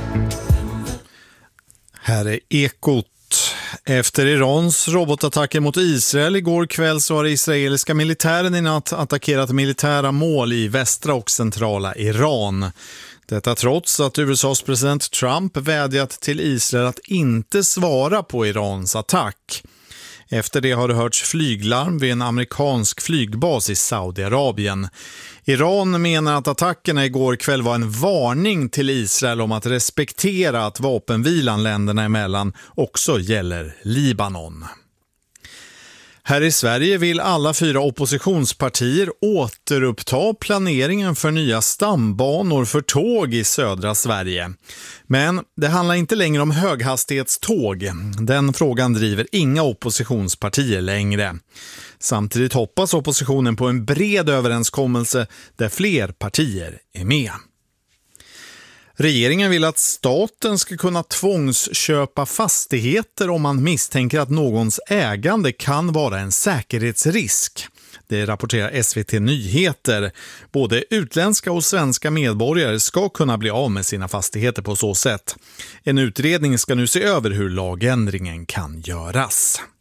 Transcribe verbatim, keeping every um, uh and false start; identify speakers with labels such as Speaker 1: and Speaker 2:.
Speaker 1: Här är Ekot. Efter Irans robotattacker mot Israel igår kväll så har israeliska militären i natt attackerat militära mål i västra och centrala Iran. Detta trots att U S A:s president Trump vädjat till Israel att inte svara på Irans attack. Efter det har det hörts flyglarm vid en amerikansk flygbas i Saudiarabien. Iran menar att attackerna igår kväll var en varning till Israel om att respektera att vapenvilan länderna emellan också gäller Libanon. Här i Sverige vill alla fyra oppositionspartier återuppta planeringen för nya stambanor för tåg i södra Sverige. Men det handlar inte längre om höghastighetståg. Den frågan driver inga oppositionspartier längre. Samtidigt hoppas oppositionen på en bred överenskommelse där fler partier är med. Regeringen vill att staten ska kunna tvångsköpa fastigheter om man misstänker att någons ägande kan vara en säkerhetsrisk. Det rapporterar S V T Nyheter. Både utländska och svenska medborgare ska kunna bli av med sina fastigheter på så sätt. En utredning ska nu se över hur lagändringen kan göras.